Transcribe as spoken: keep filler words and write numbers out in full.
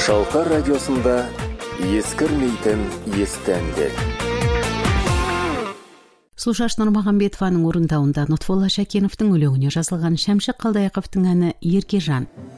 Шалқар радиосында ескірмейтін есті әндер. Слушаш Нұрмағамбетованың орындауында Нұтфолла Шәкеновтың өлеңіне жазылған Шәмші Қалдаяқовтың әні «Еркежан».